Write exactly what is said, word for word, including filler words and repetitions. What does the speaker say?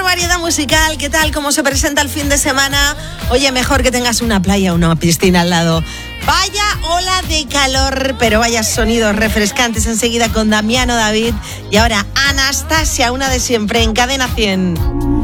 variedad musical. ¿Qué tal? ¿Cómo se presenta el fin de semana? Oye, mejor que tengas una playa o una piscina al lado. Vaya ola de calor, pero vaya sonidos refrescantes enseguida con Damiano David. Y ahora Anastasia, una de siempre en Cadena cien.